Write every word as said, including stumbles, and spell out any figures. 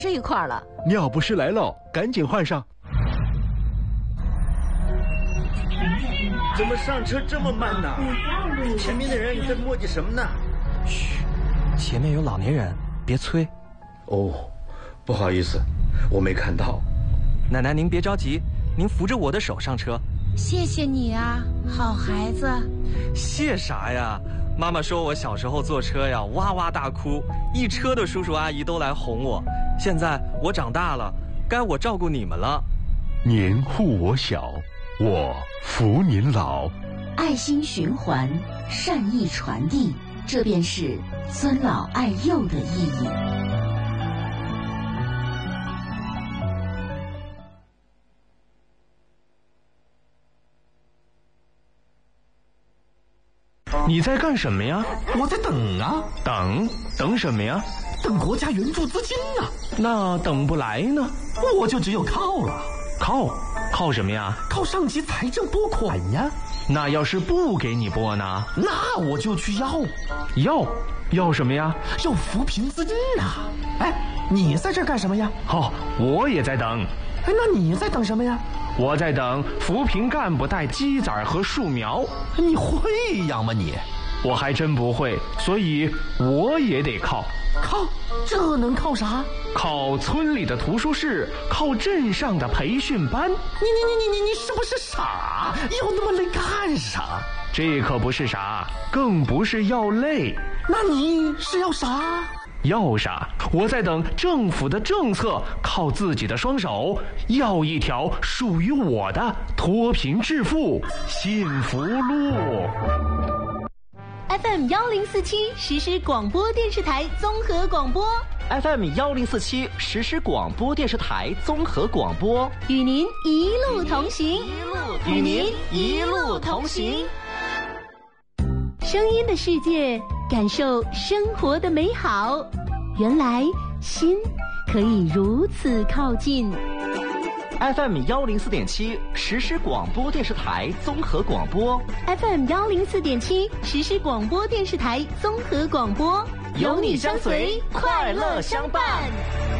这一块了。 尿不湿来了，赶紧换上。 怎么上车这么慢呢？前面的人在磨叽什么呢？ 嘘，前面有老年人，别催。 哦，不好意思，我没看到。 奶奶您别着急，您扶着我的手上车。 谢谢你啊，好孩子。 谢啥呀？妈妈说我小时候坐车呀，哇哇大哭，一车的叔叔阿姨都来哄我。现在我长大了，该我照顾你们了。 您护我小，我扶您老。 爱心循环，善意传递，这便是尊老爱幼的意义。 你在干什么呀？ 我在等啊。 等？等什么呀？ 等国家援助资金啊。 那等不来呢？ 我就只有靠了。 靠？靠什么呀？ 靠上级财政拨款呀。 那要是不给你拨呢？ 那我就去要。 要？要什么呀？ 要扶贫资金啊。哎，你在这儿干什么呀？ 哦，我也在等。 哎，那你在等什么呀？ 我在等扶贫干部带鸡仔和树苗。 你会养吗你？ 我还真不会，所以我也得靠。 靠？这能靠啥？ 靠村里的图书室，靠镇上的培训班。 你你你你你你是不是傻？要那么累干啥？ 这可不是傻，更不是要累。 那你是要啥？ 要啥？我在等政府的政策，靠自己的双手，要一条属于我的脱贫致富幸福路。 F M 幺零四七实时广播电视台综合广播 ，F M 幺零四七实时广播电视台综合广播， 与您一路同行， 与您一路同行。 声音的世界，感受生活的美好。原来心可以如此靠近。 F M 幺零四点七实时广播电视台综合广播 ，F M 幺零四点七实时广播电视台综合广播， 有你相随，快乐相伴。